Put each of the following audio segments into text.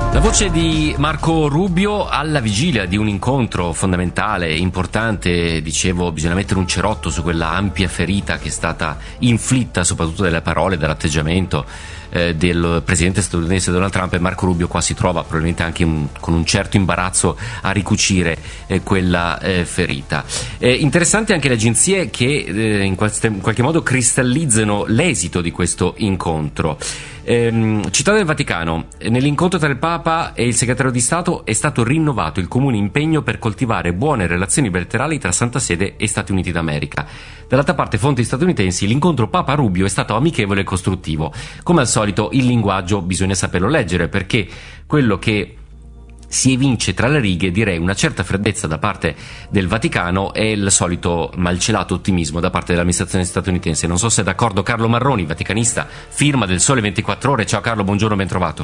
La voce di Marco Rubio alla vigilia di un incontro fondamentale, importante. Dicevo, bisogna mettere un cerotto su quella ampia ferita che è stata inflitta soprattutto dalle parole, dall'atteggiamento del presidente statunitense Donald Trump, e Marco Rubio qua si trova probabilmente anche con un certo imbarazzo a ricucire quella ferita. Interessante anche le agenzie che in qualche modo cristallizzano l'esito di questo incontro. Città del Vaticano, nell'incontro tra il Papa e il segretario di Stato è stato rinnovato il comune impegno per coltivare buone relazioni bilaterali tra Santa Sede e Stati Uniti d'America. Dall'altra parte, fonti statunitensi, l'incontro Papa-Rubio è stato amichevole e costruttivo. Come al solito il linguaggio bisogna saperlo leggere, perché quello che si evince tra le righe, direi una certa freddezza da parte del Vaticano e il solito malcelato ottimismo da parte dell'amministrazione statunitense. Non so se è d'accordo Carlo Marroni, vaticanista, firma del Sole 24 Ore. Ciao Carlo, buongiorno, ben trovato.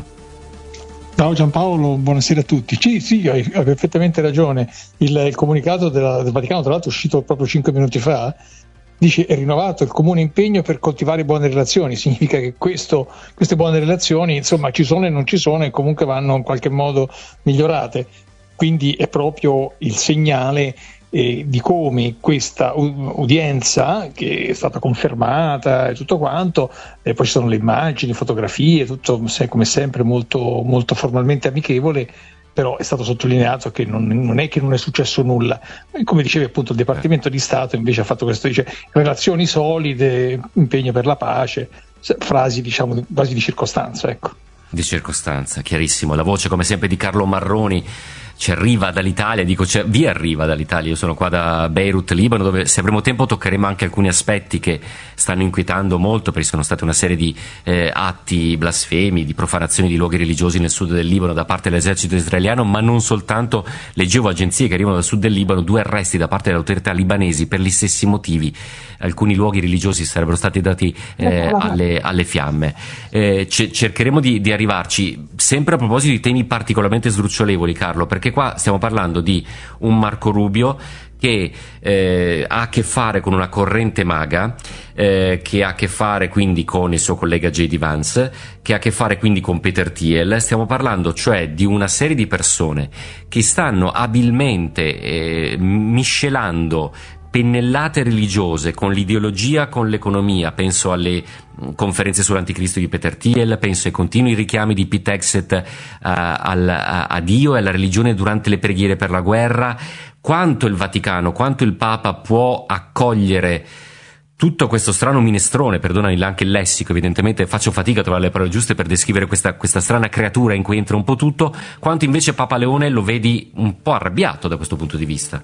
Ciao Giampaolo, buonasera a tutti. Sì, hai perfettamente ragione. Il comunicato del Vaticano, tra l'altro, è uscito proprio 5 minuti fa. Dice: è rinnovato il comune impegno per coltivare buone relazioni. Significa che queste buone relazioni, insomma, ci sono e non ci sono, e comunque vanno in qualche modo migliorate. Quindi è proprio il segnale di come questa udienza, che è stata confermata e tutto quanto, e poi ci sono le immagini, fotografie, tutto come sempre molto, molto formalmente amichevole. Però è stato sottolineato che non è che non è successo nulla. Come dicevi, appunto, il Dipartimento di Stato invece ha fatto questo, dice relazioni solide, impegno per la pace, frasi diciamo quasi di circostanza, ecco. Di circostanza, chiarissimo. La voce come sempre di Carlo Marroni ci arriva dall'Italia, vi arriva dall'Italia. Io sono qua da Beirut, Libano, dove, se avremo tempo, toccheremo anche alcuni aspetti che stanno inquietando molto, perché sono state una serie di atti blasfemi, di profanazioni di luoghi religiosi nel sud del Libano da parte dell'esercito israeliano, ma non soltanto. Leggevo agenzie che arrivano dal sud del Libano, 2 arresti da parte delle autorità libanesi per gli stessi motivi. Alcuni luoghi religiosi sarebbero stati dati alle fiamme. Cercheremo di arrivarci, sempre a proposito di temi particolarmente sdrucciolevoli, Carlo, perché qua stiamo parlando di un Marco Rubio che ha a che fare con una corrente MAGA, che ha a che fare quindi con il suo collega J.D. Vance, che ha a che fare quindi con Peter Thiel. Stiamo parlando cioè di una serie di persone che stanno abilmente miscelando pennellate religiose con l'ideologia, con l'economia. Penso alle conferenze sull'anticristo di Peter Thiel, penso ai continui richiami di Pete Hegseth a Dio e alla religione durante le preghiere per la guerra. Quanto il Vaticano, quanto il Papa può accogliere tutto questo strano minestrone, perdonami anche il lessico, evidentemente faccio fatica a trovare le parole giuste per descrivere questa strana creatura in cui entra un po' tutto, quanto invece Papa Leone lo vedi un po' arrabbiato da questo punto di vista.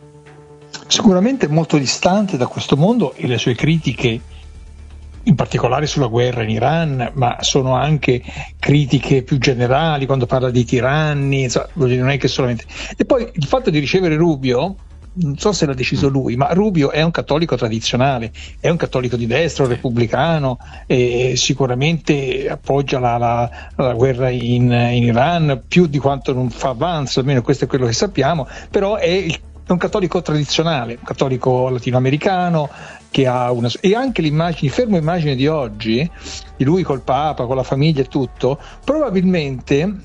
Sicuramente molto distante da questo mondo, e le sue critiche in particolare sulla guerra in Iran, ma sono anche critiche più generali quando parla di tiranni, insomma, non è che solamente. E poi il fatto di ricevere Rubio, non so se l'ha deciso lui, ma Rubio è un cattolico tradizionale, è un cattolico di destra, repubblicano, e sicuramente appoggia la guerra in Iran più di quanto non fa Vance, almeno questo è quello che sappiamo, però è un cattolico tradizionale, un cattolico latinoamericano che ha e anche l'immagine, fermo immagine di oggi, di lui col Papa, con la famiglia e tutto, probabilmente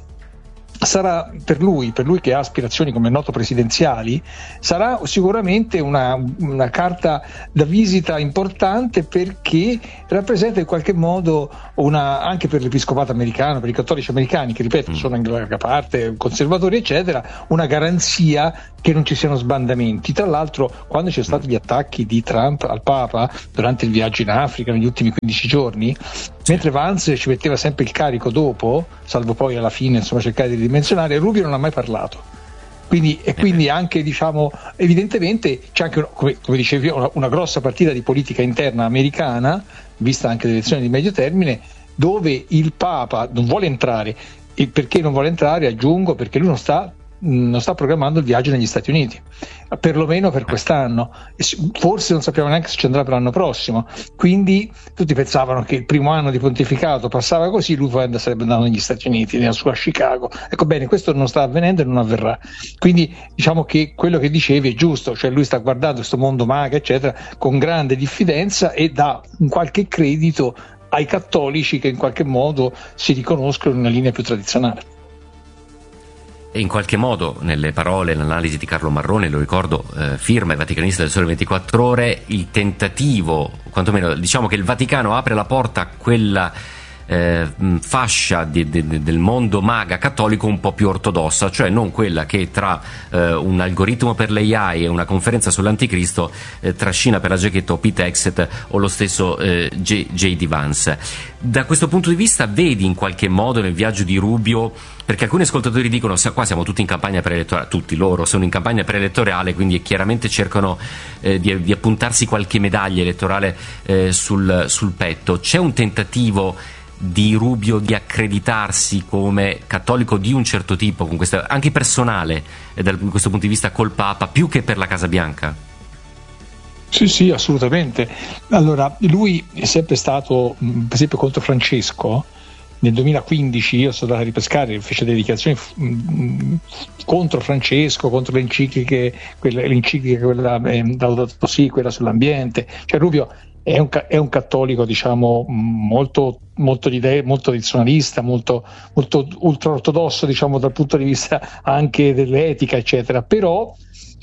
sarà per lui che ha aspirazioni, come è noto, presidenziali, sarà sicuramente una carta da visita importante, perché rappresenta in qualche modo anche per l'episcopato americano, per i cattolici americani, che ripeto sono in larga parte conservatori eccetera, una garanzia che non ci siano sbandamenti. Tra l'altro, quando ci sono stati gli attacchi di Trump al Papa durante il viaggio in Africa negli ultimi 15 giorni, mentre Vance ci metteva sempre il carico dopo, salvo poi alla fine insomma cercare di ridimensionare, Rubio non ha mai parlato. Quindi anche, diciamo, evidentemente c'è anche, come dicevi, una grossa partita di politica interna americana, vista anche le elezioni di medio termine, dove il Papa non vuole entrare. E perché non vuole entrare? Aggiungo, perché lui non sta programmando il viaggio negli Stati Uniti, perlomeno per quest'anno, e forse non sappiamo neanche se ci andrà per l'anno prossimo. Quindi tutti pensavano che il primo anno di pontificato passava così, lui poi sarebbe andato negli Stati Uniti, nella sua Chicago. Ecco, bene, questo non sta avvenendo e non avverrà. Quindi diciamo che quello che dicevi è giusto, cioè lui sta guardando questo mondo MAGA eccetera con grande diffidenza, e dà un qualche credito ai cattolici che in qualche modo si riconoscono in una linea più tradizionale. E in qualche modo, nelle parole, l'analisi di Carlo Marrone, lo ricordo, firma il Vaticanista del Sole 24 Ore, il tentativo, quantomeno diciamo che il Vaticano apre la porta a quella fascia del mondo MAGA cattolico un po' più ortodossa, cioè non quella che tra un algoritmo per l'AI e una conferenza sull'anticristo trascina per la giacchetta o Pete Hegseth o lo stesso J.D. Vance. Da questo punto di vista vedi in qualche modo nel viaggio di Rubio, perché alcuni ascoltatori dicono qua siamo tutti in campagna preelettorale, tutti loro sono in campagna preelettorale, quindi chiaramente cercano di appuntarsi qualche medaglia elettorale sul petto. C'è un tentativo di Rubio di accreditarsi come cattolico di un certo tipo, con questa, anche personale, da questo punto di vista col Papa, più che per la Casa Bianca? Sì, assolutamente. Allora, lui è sempre stato, per esempio, contro Francesco. Nel 2015 io sono andato a ripescare, fece delle dichiarazioni contro Francesco, contro le encicliche, quella quella sull'ambiente. Cioè Rubio è un cattolico, diciamo, molto di idee, molto tradizionalista, molto ultra ortodosso, diciamo, dal punto di vista anche dell'etica, eccetera. Però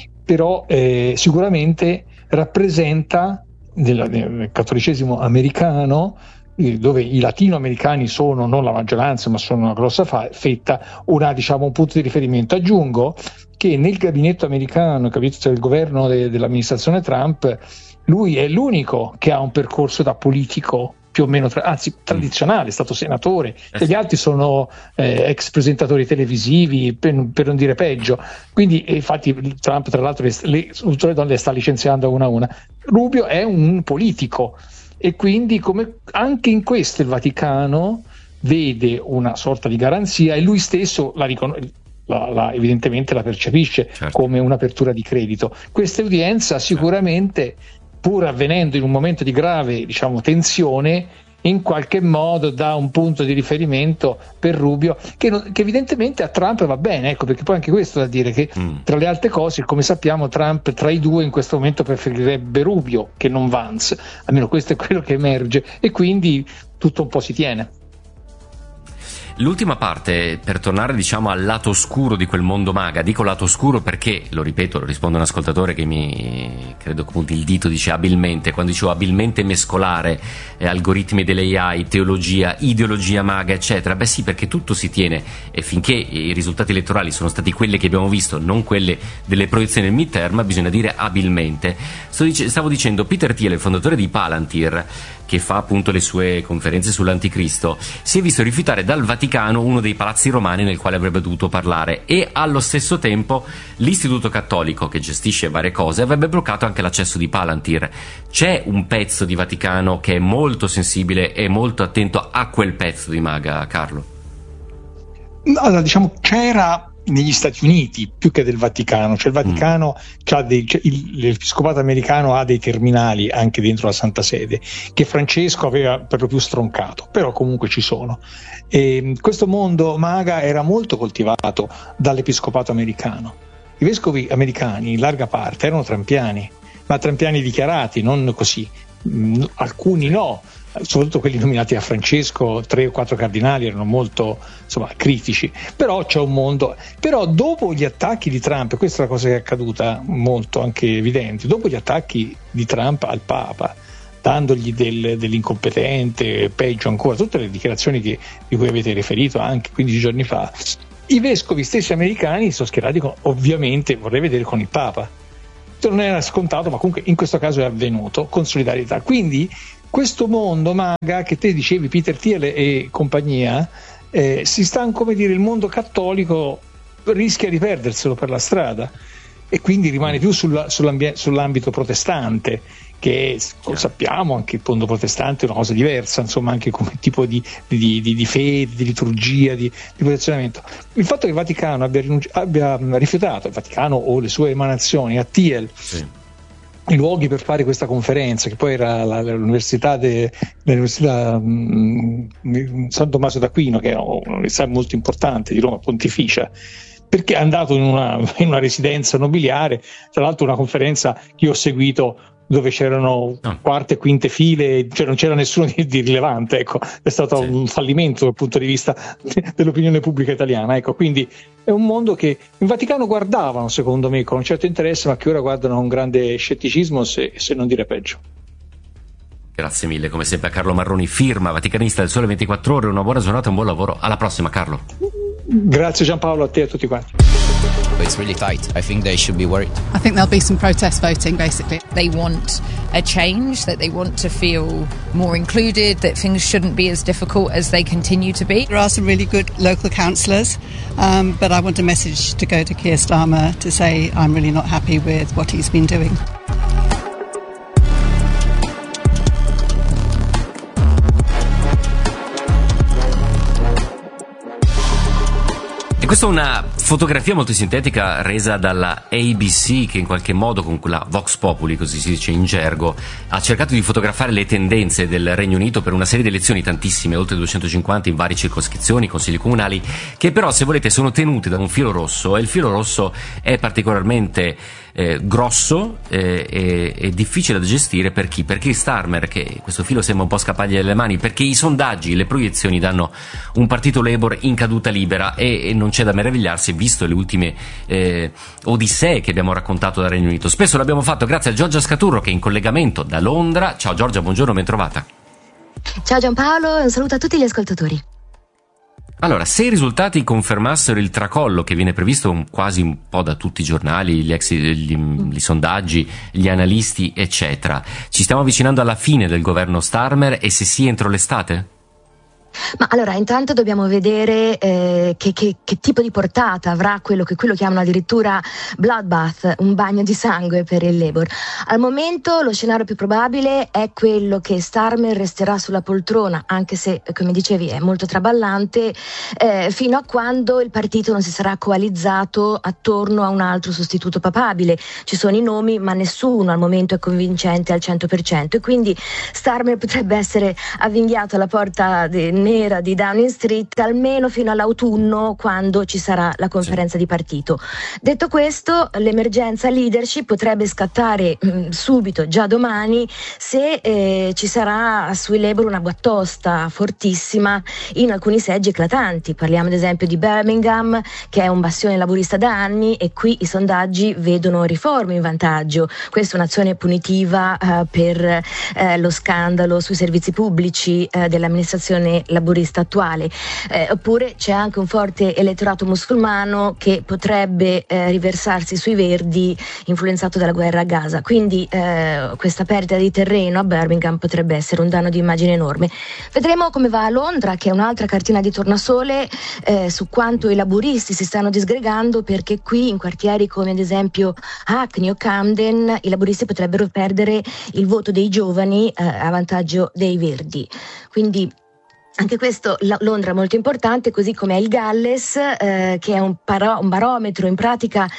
sicuramente rappresenta nel cattolicesimo americano, dove i latinoamericani sono non la maggioranza ma sono una grossa fetta, un punto di riferimento. Aggiungo che nel gabinetto americano, il gabinetto del governo dell'amministrazione Trump, lui è l'unico che ha un percorso da politico più o meno tradizionale, è stato senatore, e gli altri sono ex presentatori televisivi, per non dire peggio. Quindi infatti Trump, tra l'altro, le donne le sta licenziando una a una. Rubio è un politico, e quindi come anche in questo il Vaticano vede una sorta di garanzia, e lui stesso evidentemente la percepisce, certo, come un'apertura di credito. Questa udienza sicuramente, pur avvenendo in un momento di grave, diciamo, tensione, in qualche modo dà un punto di riferimento per Rubio che evidentemente a Trump va bene, ecco, perché poi anche questo da dire che tra le altre cose, come sappiamo, Trump tra i due in questo momento preferirebbe Rubio che non Vance, almeno questo è quello che emerge, e quindi tutto un po' si tiene. L'ultima parte, per tornare, diciamo, al lato oscuro di quel mondo MAGA. Dico lato oscuro perché, lo ripeto, lo risponde un ascoltatore che credo che punti il dito, dice abilmente, quando dicevo abilmente mescolare algoritmi dell'AI, teologia, ideologia MAGA, eccetera. Beh sì, perché tutto si tiene, e finché i risultati elettorali sono stati quelli che abbiamo visto, non quelli delle proiezioni del midterm, bisogna dire abilmente. Stavo dicendo, Peter Thiel, il fondatore di Palantir, che fa appunto le sue conferenze sull'anticristo, si è visto rifiutare dal Vaticano uno dei palazzi romani nel quale avrebbe dovuto parlare, e allo stesso tempo l'Istituto Cattolico, che gestisce varie cose, avrebbe bloccato anche l'accesso di Palantir. C'è un pezzo di Vaticano che è molto sensibile e molto attento a quel pezzo di MAGA, Carlo? Allora, diciamo, c'era negli Stati Uniti più che del Vaticano, cioè il Vaticano l'Episcopato americano ha dei terminali anche dentro la Santa Sede che Francesco aveva per lo più stroncato, però comunque ci sono. E questo mondo MAGA era molto coltivato dall'Episcopato americano. I vescovi americani in larga parte erano trampiani, ma trampiani dichiarati, non così, alcuni no, soprattutto quelli nominati a Francesco, 3 o 4 cardinali erano molto, insomma, critici. Però c'è un mondo, però dopo gli attacchi di Trump, questa è la cosa che è accaduta molto anche evidente, dopo gli attacchi di Trump al Papa, dandogli dell'incompetente, peggio ancora, tutte le dichiarazioni di cui avete riferito anche 15 giorni fa, i vescovi stessi americani sono schierati ovviamente, vorrei vedere, con il Papa. Non era scontato, ma comunque in questo caso è avvenuto, con solidarietà. Quindi questo mondo MAGA che te dicevi, Peter Thiel e compagnia, si sta, come dire, il mondo cattolico rischia di perderselo per la strada, e quindi rimane più sull'ambito protestante, che sappiamo anche il mondo protestante è una cosa diversa, insomma, anche come tipo di fede, di liturgia, di posizionamento. Il fatto che il Vaticano abbia rifiutato, il Vaticano o le sue emanazioni, a Thiel, sì, i luoghi per fare questa conferenza, che poi era l'università San Tommaso d'Aquino, che è un'università molto importante di Roma, Pontificia, perché è andato in una residenza nobiliare, tra l'altro una conferenza che io ho seguito dove c'erano quarte e quinte file, cioè non c'era nessuno di rilevante, ecco. È stato un fallimento dal punto di vista dell'opinione pubblica italiana, ecco. Quindi è un mondo che in Vaticano guardavano, secondo me, con un certo interesse, ma che ora guardano con grande scetticismo, se non dire peggio. Grazie mille, come sempre a Carlo Marroni, firma vaticanista del Sole 24 Ore. Una buona giornata e un buon lavoro. Alla prossima, Carlo. Grazie Giampaolo, a te e a tutti quanti. It's really tight. I think they should be worried. I think there'll be some protest voting, basically. They want a change, that they want to feel more included, that things shouldn't be as difficult as they continue to be. There are some really good local councillors, but I want a message to go to Keir Starmer to say I'm really not happy with what he's been doing. Questa è una fotografia molto sintetica resa dalla ABC, che in qualche modo, con quella Vox Populi, così si dice in gergo, ha cercato di fotografare le tendenze del Regno Unito per una serie di elezioni, tantissime, oltre 250 in varie circoscrizioni, consigli comunali, che però, se volete, sono tenute da un filo rosso, e il filo rosso è particolarmente grosso e difficile da gestire per chi? Per Keir Starmer, che questo filo sembra un po' scappargli dalle mani, perché i sondaggi, le proiezioni danno un partito Labour in caduta libera, e non c'è da meravigliarsi, visto le ultime odissee che abbiamo raccontato dal Regno Unito. Spesso l'abbiamo fatto grazie a Giorgia Scaturro, che è in collegamento da Londra. Ciao Giorgia, buongiorno, ben trovata. Ciao Giampaolo e un saluto a tutti gli ascoltatori. Allora, se i risultati confermassero il tracollo che viene previsto quasi un po' da tutti i giornali, gli sondaggi, gli analisti, eccetera, ci stiamo avvicinando alla fine del governo Starmer, e se sì, entro l'estate? Ma allora, intanto dobbiamo vedere che tipo di portata avrà quello chiamano addirittura bloodbath, un bagno di sangue per il Labour. Al momento lo scenario più probabile è quello che Starmer resterà sulla poltrona, anche se, come dicevi, è molto traballante, fino a quando il partito non si sarà coalizzato attorno a un altro sostituto papabile. Ci sono i nomi, ma nessuno al momento è convincente al 100%, e quindi Starmer potrebbe essere avvinghiato alla porta nera di Downing Street almeno fino all'autunno, quando ci sarà la conferenza di partito. Detto questo, l'emergenza leadership potrebbe scattare subito, già domani, se ci sarà sui Labour una batosta fortissima in alcuni seggi eclatanti. Parliamo ad esempio di Birmingham, che è un bastione laburista da anni, e qui i sondaggi vedono riforme in vantaggio. Questa è un'azione punitiva per lo scandalo sui servizi pubblici dell'amministrazione laburista attuale. Oppure c'è anche un forte elettorato musulmano che potrebbe riversarsi sui Verdi, influenzato dalla guerra a Gaza. Quindi questa perdita di terreno a Birmingham potrebbe essere un danno di immagine enorme. Vedremo come va a Londra, che è un'altra cartina di tornasole su quanto i laburisti si stanno disgregando, perché qui in quartieri come ad esempio Hackney o Camden i laburisti potrebbero perdere il voto dei giovani a vantaggio dei Verdi. Quindi anche questo, Londra è molto importante, così come è il Galles, che è un barometro in pratica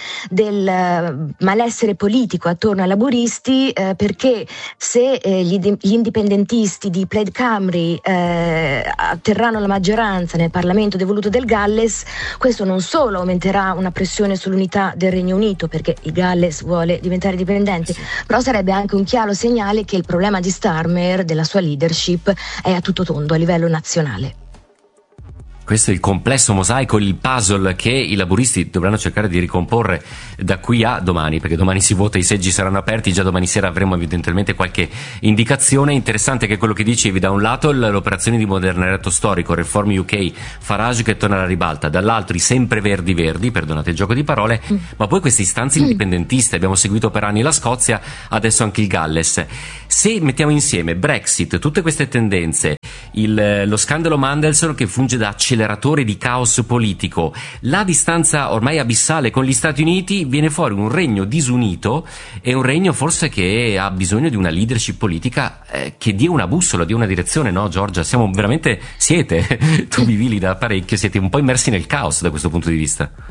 del malessere politico attorno ai laburisti, perché se gli indipendentisti di Plaid Cymru otterranno la maggioranza nel Parlamento devoluto del Galles, questo non solo aumenterà una pressione sull'unità del Regno Unito, perché il Galles vuole diventare indipendente, però sarebbe anche un chiaro segnale che il problema di Starmer, della sua leadership, è a tutto tondo a livello nazionale. Questo è il complesso mosaico, il puzzle che i laburisti dovranno cercare di ricomporre da qui a domani, perché domani si vota, i seggi saranno aperti, già domani sera avremo evidentemente qualche indicazione. Interessante che quello che dicevi: da un lato l'operazione di modernato storico, Reform UK, Farage che torna alla ribalta, dall'altro i sempre verdi, perdonate il gioco di parole, ma poi queste istanze indipendentiste. Abbiamo seguito per anni la Scozia, adesso anche il Galles. Se mettiamo insieme Brexit, tutte queste tendenze, lo scandalo Mandelson che funge da acceleratore di caos politico, la distanza ormai abissale con gli Stati Uniti, viene fuori un regno disunito, e un regno forse che ha bisogno di una leadership politica che dia una bussola, dia una direzione, no Giorgia? Tu vivi lì da parecchio, siete un po' immersi nel caos da questo punto di vista.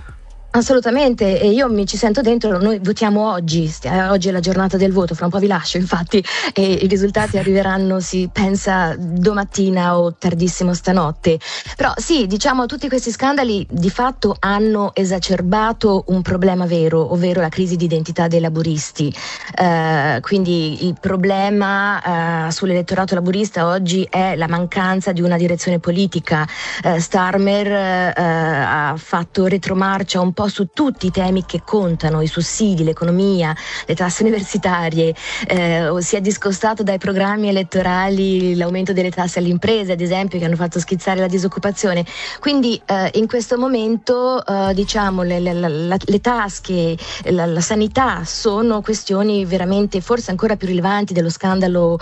Assolutamente, e io mi ci sento dentro. Noi votiamo oggi è la giornata del voto, fra un po' vi lascio infatti, e i risultati arriveranno, si pensa, domattina o tardissimo stanotte. Però sì, diciamo, tutti questi scandali di fatto hanno esacerbato un problema vero, ovvero la crisi di identità dei laburisti. Quindi il problema sull'elettorato laburista oggi è la mancanza di una direzione politica. Starmer ha fatto retromarcia un po' su tutti i temi che contano, i sussidi, l'economia, le tasse universitarie, si è discostato dai programmi elettorali l'aumento delle tasse alle imprese, ad esempio, che hanno fatto schizzare la disoccupazione. Quindi in questo momento diciamo le tasche, la sanità sono questioni veramente forse ancora più rilevanti dello scandalo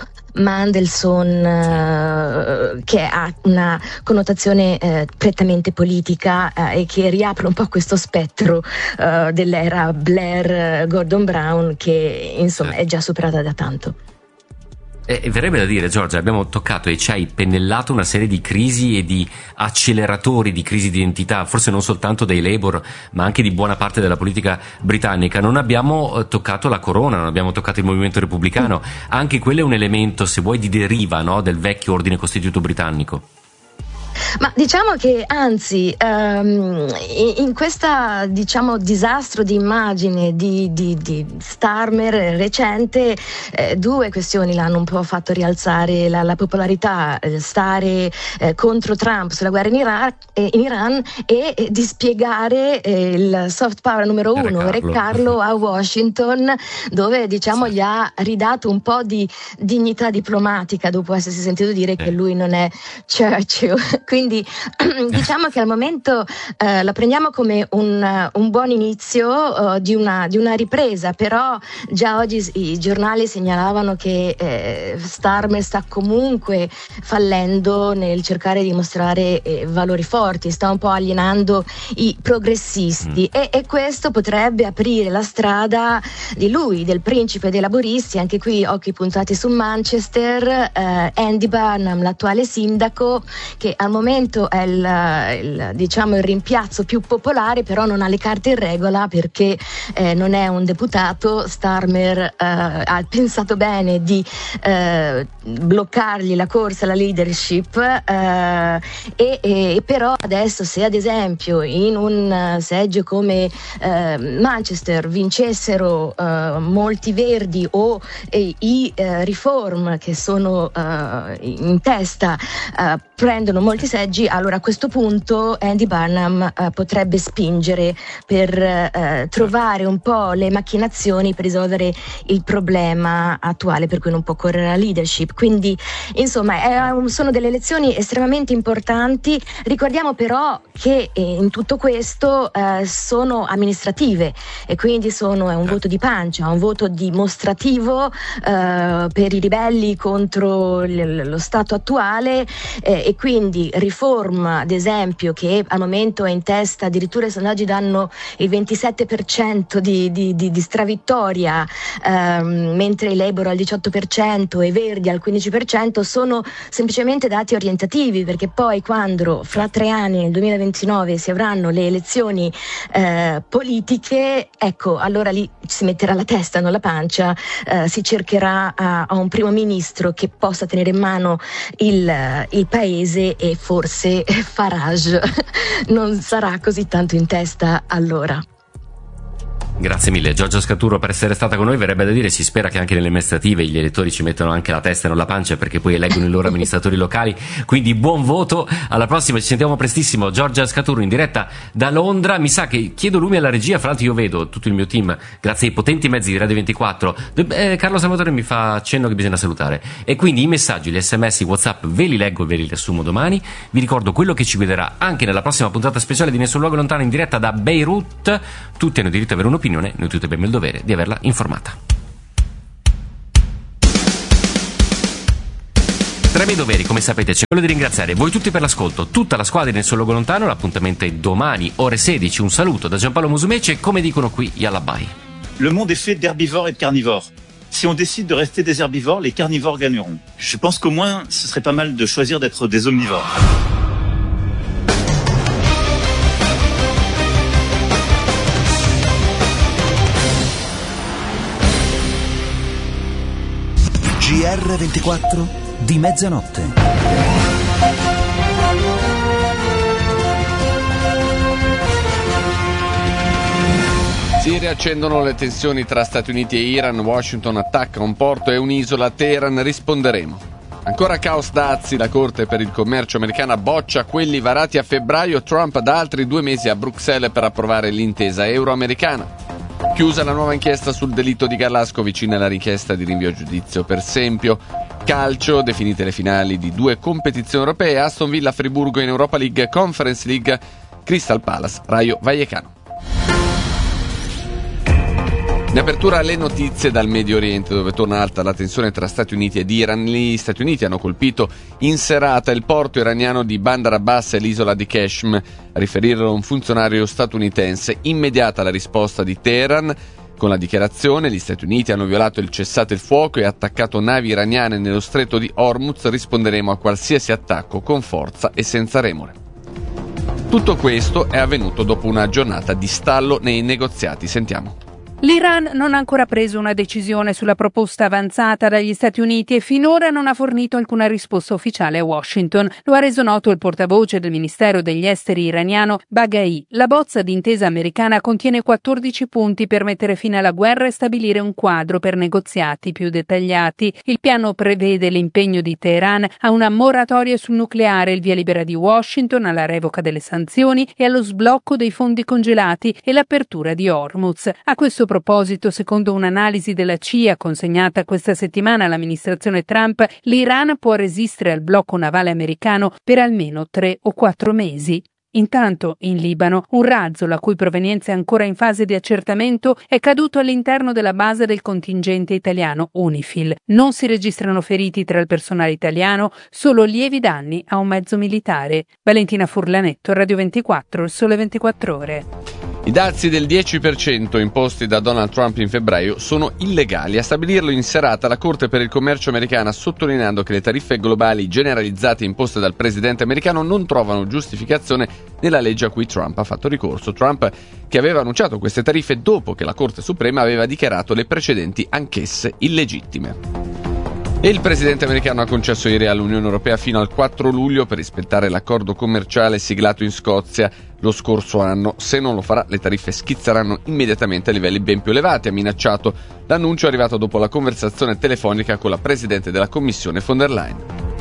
Mandelson, che ha una connotazione prettamente politica e che riapre un po' questo spettro dell'era Blair-Gordon Brown, che insomma è già superata da tanto. E verrebbe da dire, Giorgia, abbiamo toccato e ci hai pennellato una serie di crisi e di acceleratori di crisi di identità, forse non soltanto dei Labour, ma anche di buona parte della politica britannica. Non abbiamo toccato la corona, non abbiamo toccato il movimento repubblicano. Anche quello è un elemento, se vuoi, di deriva, no, del vecchio ordine costituito britannico. Ma diciamo che anzi in questa, diciamo, disastro di immagine di Starmer recente, due questioni l'hanno un po' fatto rialzare la popolarità: stare contro Trump sulla guerra in Iran e dispiegare il soft power numero uno, recarlo a Washington, dove diciamo gli ha ridato un po' di dignità diplomatica dopo essersi sentito dire che lui non è Churchill. Quindi diciamo che al momento la prendiamo come un buon inizio di una ripresa, però già oggi i giornali segnalavano che Starmer sta comunque fallendo nel cercare di mostrare valori forti, sta un po' alienando i progressisti e questo potrebbe aprire la strada di lui, del principe dei laburisti. Anche qui occhi puntati su Manchester, Andy Burnham, l'attuale sindaco, che al momento è il rimpiazzo più popolare, però non ha le carte in regola perché non è un deputato. Starmer ha pensato bene di bloccargli la corsa alla leadership, e però adesso, se ad esempio in un seggio come Manchester vincessero molti verdi o i Reform, che sono in testa, prendono molti seggi, allora a questo punto Andy Burnham potrebbe spingere per trovare un po' le macchinazioni per risolvere il problema attuale, per cui non può correre la leadership. Quindi insomma sono delle elezioni estremamente importanti. Ricordiamo però che in tutto questo sono amministrative e quindi è un voto di pancia, un voto dimostrativo per i ribelli contro lo Stato attuale, e quindi Reform, ad esempio, che al momento è in testa, addirittura i sondaggi danno il 27% di stravittoria, mentre i Labour al 18% e i Verdi al 15%, sono semplicemente dati orientativi, perché poi quando fra 3 anni, nel 2029, si avranno le elezioni politiche, ecco, allora lì si metterà la testa, non la pancia, si cercherà a un primo ministro che possa tenere in mano il paese, e forse Farage non sarà così tanto in testa allora. Grazie mille Giorgia Scaturo per essere stata con noi. Verrebbe da dire, si spera che anche nelle amministrative gli elettori ci mettano anche la testa e non la pancia, perché poi eleggono i loro amministratori locali. Quindi buon voto, alla prossima, ci sentiamo prestissimo. Giorgia Scaturo in diretta da Londra. Mi sa che chiedo lumi alla regia, fra l'altro io vedo tutto il mio team grazie ai potenti mezzi di Radio 24. Carlo Salvatore mi fa accenno che bisogna salutare, e quindi i messaggi, gli sms, i WhatsApp ve li leggo e ve li riassumo domani. Vi ricordo quello che ci guiderà anche nella prossima puntata speciale di Nessun Luogo Lontano, in diretta da Beirut. Tutti hanno diritto ad avere un'opinione, noi tutti abbiamo il dovere di averla informata. Tra i miei doveri, come sapete, c'è quello di ringraziare voi tutti per l'ascolto, tutta la squadra di Nessun Luogo Lontano. L'appuntamento è domani, ore 16. Un saluto da Giampaolo Musumeci e, come dicono qui, yalla bye. Le monde est fait d'herbivores et de carnivores. Si on décide de rester des herbivores, les carnivores gagneront. Je pense qu'au moins, ce serait pas mal de choisir d'être des omnivores. GR24 di mezzanotte. Si riaccendono le tensioni tra Stati Uniti e Iran. Washington attacca un porto e un'isola. Teheran risponderemo. Ancora caos dazi. La Corte per il commercio americana boccia quelli varati a febbraio. Trump da altri 2 mesi a Bruxelles per approvare l'intesa euro-americana. Chiusa la nuova inchiesta sul delitto di Garlasco, vicina alla richiesta di rinvio a giudizio per Sempio. Calcio, definite le finali di 2 competizioni europee. Aston Villa Friburgo in Europa League, Conference League, Crystal Palace Rayo Vallecano. In apertura alle notizie dal Medio Oriente, dove torna alta la tensione tra Stati Uniti ed Iran. Gli Stati Uniti hanno colpito in serata il porto iraniano di Bandar Abbas e l'isola di Qeshm, a riferirlo un funzionario statunitense. Immediata la risposta di Teheran. Con la dichiarazione, gli Stati Uniti hanno violato il cessate il fuoco e attaccato navi iraniane nello stretto di Hormuz. Risponderemo a qualsiasi attacco con forza e senza remore. Tutto questo è avvenuto dopo una giornata di stallo nei negoziati. Sentiamo. L'Iran non ha ancora preso una decisione sulla proposta avanzata dagli Stati Uniti e finora non ha fornito alcuna risposta ufficiale a Washington. Lo ha reso noto il portavoce del Ministero degli Esteri iraniano Baghai. La bozza di intesa americana contiene 14 punti per mettere fine alla guerra e stabilire un quadro per negoziati più dettagliati. Il piano prevede l'impegno di Teheran a una moratoria sul nucleare, il via libera di Washington alla revoca delle sanzioni e allo sblocco dei fondi congelati e l'apertura di Hormuz. A questo proposito, secondo un'analisi della CIA consegnata questa settimana all'amministrazione Trump, l'Iran può resistere al blocco navale americano per almeno 3 o 4 mesi. Intanto, in Libano, un razzo, la cui provenienza è ancora in fase di accertamento, è caduto all'interno della base del contingente italiano UNIFIL. Non si registrano feriti tra il personale italiano, solo lievi danni a un mezzo militare. Valentina Furlanetto, Radio 24, Il Sole 24 Ore. I dazi del 10% imposti da Donald Trump in febbraio sono illegali. A stabilirlo in serata la Corte per il commercio americana, sottolineando che le tariffe globali generalizzate imposte dal presidente americano non trovano giustificazione nella legge a cui Trump ha fatto ricorso. Trump, che aveva annunciato queste tariffe dopo che la Corte Suprema aveva dichiarato le precedenti anch'esse illegittime. E il presidente americano ha concesso ieri all'Unione Europea fino al 4 luglio per rispettare l'accordo commerciale siglato in Scozia lo scorso anno. Se non lo farà, le tariffe schizzeranno immediatamente a livelli ben più elevati, ha minacciato. L'annuncio è arrivato dopo la conversazione telefonica con la presidente della Commissione von der Leyen.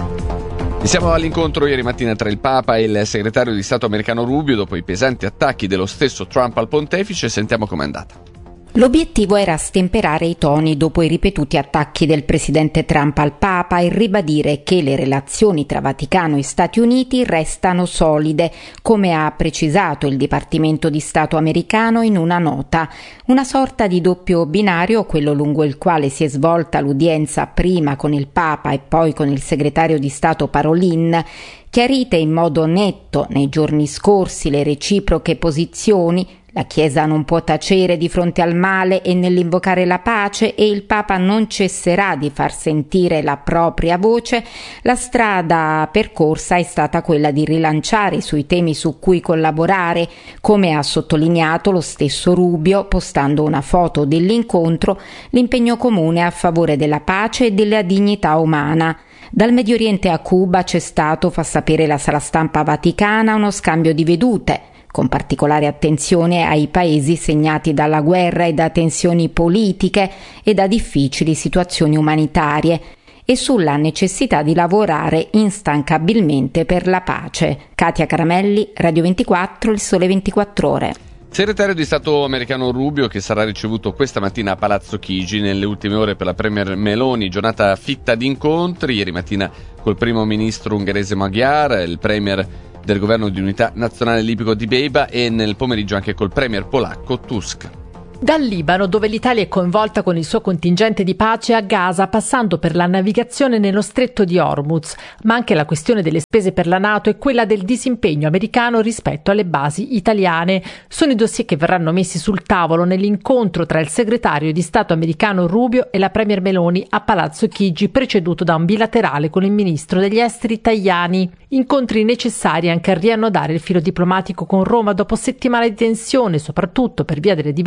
E siamo all'incontro ieri mattina tra il Papa e il segretario di Stato americano Rubio dopo i pesanti attacchi dello stesso Trump al pontefice. Sentiamo com'è andata. L'obiettivo era stemperare i toni dopo i ripetuti attacchi del presidente Trump al Papa e ribadire che le relazioni tra Vaticano e Stati Uniti restano solide, come ha precisato il Dipartimento di Stato americano in una nota. Una sorta di doppio binario, quello lungo il quale si è svolta l'udienza prima con il Papa e poi con il segretario di Stato Parolin, chiarite in modo netto nei giorni scorsi le reciproche posizioni. La Chiesa non può tacere di fronte al male e nell'invocare la pace e il Papa non cesserà di far sentire la propria voce. La strada percorsa è stata quella di rilanciare sui temi su cui collaborare, come ha sottolineato lo stesso Rubio postando una foto dell'incontro, l'impegno comune a favore della pace e della dignità umana. Dal Medio Oriente a Cuba c'è stato, fa sapere la sala stampa vaticana, uno scambio di vedute, con particolare attenzione ai paesi segnati dalla guerra e da tensioni politiche e da difficili situazioni umanitarie, e sulla necessità di lavorare instancabilmente per la pace. Katia Caramelli, Radio 24, Il Sole 24 Ore. Segretario di Stato americano Rubio, che sarà ricevuto questa mattina a Palazzo Chigi. Nelle ultime ore per la premier Meloni, giornata fitta di incontri, ieri mattina col primo ministro ungherese Magyar, il premier del governo di unità nazionale libico di Beiba e nel pomeriggio anche col premier polacco Tusk. Dal Libano, dove l'Italia è coinvolta con il suo contingente di pace, a Gaza, passando per la navigazione nello stretto di Hormuz, ma anche la questione delle spese per la NATO e quella del disimpegno americano rispetto alle basi italiane. Sono i dossier che verranno messi sul tavolo nell'incontro tra il segretario di Stato americano Rubio e la premier Meloni a Palazzo Chigi, preceduto da un bilaterale con il ministro degli esteri Tajani. Incontri necessari anche a riannodare il filo diplomatico con Roma dopo settimane di tensione, soprattutto per via delle diverse posizioni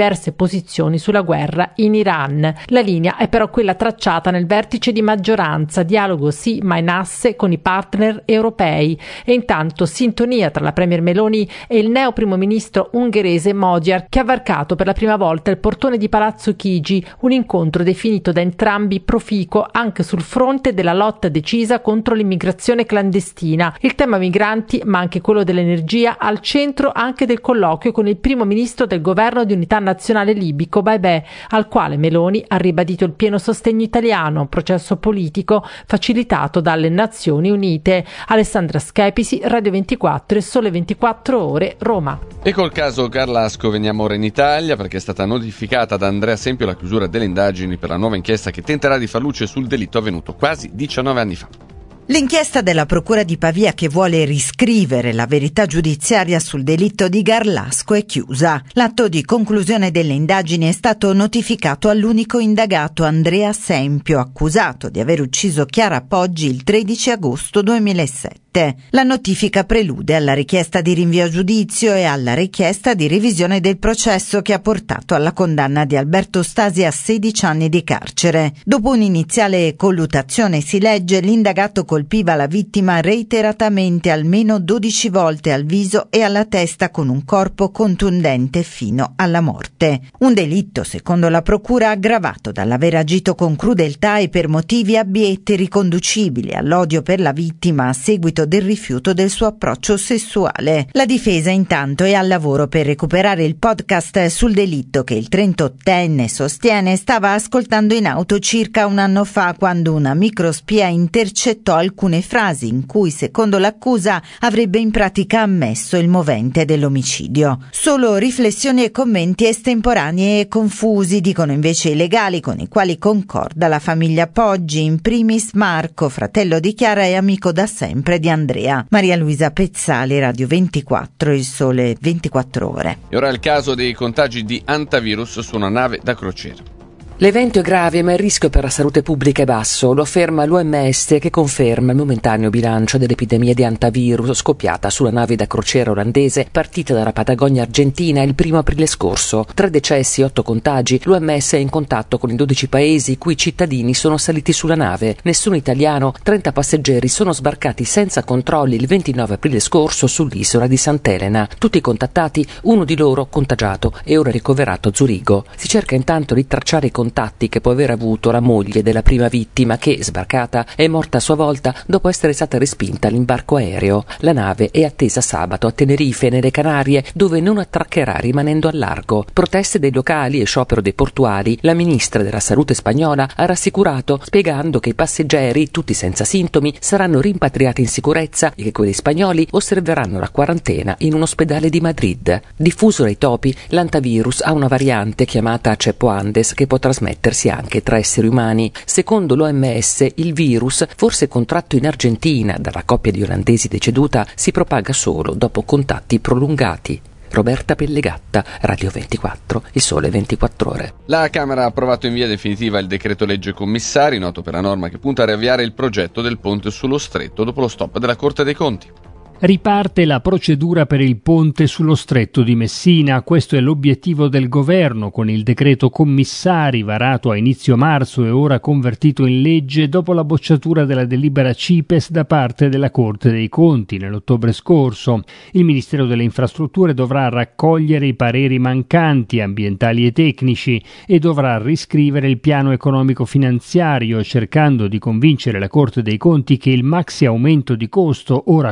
posizioni sulla guerra in Iran. La linea è però quella tracciata nel vertice di maggioranza, dialogo sì ma in asse con i partner europei, e intanto sintonia tra la premier Meloni e il neo primo ministro ungherese Magyar, che ha varcato per la prima volta il portone di Palazzo Chigi, un incontro definito da entrambi proficuo anche sul fronte della lotta decisa contro l'immigrazione clandestina. Il tema migranti, ma anche quello dell'energia, al centro anche del colloquio con il primo ministro del governo di unità nazionale libico Baibè, al quale Meloni ha ribadito il pieno sostegno italiano, un processo politico facilitato dalle Nazioni Unite. Alessandra Schepisi, Radio 24 e Sole 24 Ore, Roma. E col caso Garlasco veniamo ora in Italia, perché è stata notificata da Andrea Sempio la chiusura delle indagini per la nuova inchiesta che tenterà di far luce sul delitto avvenuto quasi 19 anni fa. L'inchiesta della Procura di Pavia, che vuole riscrivere la verità giudiziaria sul delitto di Garlasco, è chiusa. L'atto di conclusione delle indagini è stato notificato all'unico indagato, Andrea Sempio, accusato di aver ucciso Chiara Poggi il 13 agosto 2007. La notifica prelude alla richiesta di rinvio a giudizio e alla richiesta di revisione del processo che ha portato alla condanna di Alberto Stasi a 16 anni di carcere. Dopo un'iniziale colluttazione, si legge, l'indagato colpiva la vittima reiteratamente almeno 12 volte al viso e alla testa con un corpo contundente fino alla morte. Un delitto, secondo la procura, aggravato dall'aver agito con crudeltà e per motivi abietti riconducibili all'odio per la vittima a seguito del rifiuto del suo approccio sessuale. La difesa intanto è al lavoro per recuperare il podcast sul delitto che il 38enne sostiene stava ascoltando in auto circa un anno fa, quando una microspia intercettò alcune frasi in cui, secondo l'accusa, avrebbe in pratica ammesso il movente dell'omicidio. Solo riflessioni e commenti estemporanei e confusi, dicono invece i legali con i quali concorda la famiglia Poggi, in primis Marco, fratello di Chiara e amico da sempre di Andrea. Maria Luisa Pezzali, Radio 24, Il Sole 24 Ore. E ora il caso dei contagi di antivirus su una nave da crociera. L'evento è grave, ma il rischio per la salute pubblica è basso, lo afferma l'OMS, che conferma il momentaneo bilancio dell'epidemia di antivirus scoppiata sulla nave da crociera olandese partita dalla Patagonia argentina il 1 aprile scorso. 3 decessi, 8 contagi. L'OMS è in contatto con i 12 paesi i cui cittadini sono saliti sulla nave. Nessun italiano, 30 passeggeri sono sbarcati senza controlli il 29 aprile scorso sull'isola di Sant'Elena. Tutti contattati, uno di loro contagiato e ora ricoverato a Zurigo. Si cerca intanto di tracciare i contatti che può aver avuto la moglie della prima vittima, che, sbarcata, è morta a sua volta dopo essere stata respinta all'imbarco aereo. La nave è attesa sabato a Tenerife, nelle Canarie, dove non attraccherà rimanendo al largo. Proteste dei locali e sciopero dei portuali. La ministra della Salute spagnola ha rassicurato, spiegando che i passeggeri, tutti senza sintomi, saranno rimpatriati in sicurezza e che quelli spagnoli osserveranno la quarantena in un ospedale di Madrid. Diffuso dai topi, l'antivirus ha una variante chiamata Ceppo Andes che può trasmettersi anche tra esseri umani. Secondo l'OMS, il virus, forse contratto in Argentina dalla coppia di olandesi deceduta, si propaga solo dopo contatti prolungati. Roberta Pellegatta, Radio 24, Il Sole 24 Ore. La Camera ha approvato in via definitiva il decreto legge commissari, noto per la norma che punta a riavviare il progetto del ponte sullo Stretto dopo lo stop della Corte dei Conti. Riparte la procedura per il ponte sullo Stretto di Messina. Questo è l'obiettivo del governo con il decreto commissari varato a inizio marzo e ora convertito in legge dopo la bocciatura della delibera CIPES da parte della Corte dei Conti nell'ottobre scorso. Il Ministero delle Infrastrutture dovrà raccogliere i pareri mancanti ambientali e tecnici e dovrà riscrivere il piano economico finanziario, cercando di convincere la Corte dei Conti che il maxi aumento di costo, ora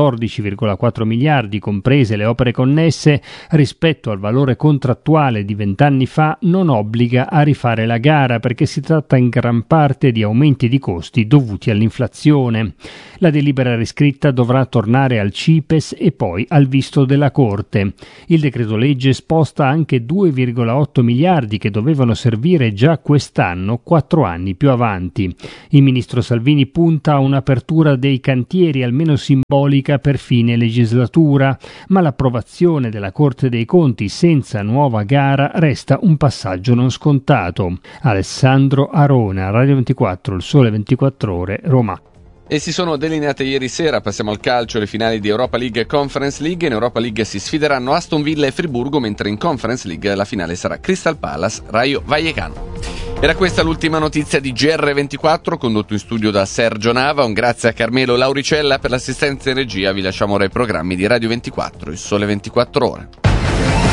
14,4 miliardi comprese le opere connesse, rispetto al valore contrattuale di 20 anni fa, non obbliga a rifare la gara, perché si tratta in gran parte di aumenti di costi dovuti all'inflazione. La delibera riscritta dovrà tornare al CIPES e poi al visto della Corte. Il decreto legge sposta anche 2,8 miliardi che dovevano servire già quest'anno, 4 anni più avanti. Il ministro Salvini punta a un'apertura dei cantieri almeno simbolica per fine legislatura, ma l'approvazione della Corte dei Conti senza nuova gara resta un passaggio non scontato. Alessandro Arona, Radio 24, Il Sole 24 Ore, Roma. E si sono delineate ieri sera, passiamo al calcio, le finali di Europa League e Conference League. In Europa League si sfideranno Aston Villa e Friburgo, mentre in Conference League la finale sarà Crystal Palace Rayo Vallecano. Era questa l'ultima notizia di GR24, condotto in studio da Sergio Nava. Un grazie a Carmelo Lauricella per l'assistenza in regia. Vi lasciamo ora i programmi di Radio 24, il Sole 24 Ore.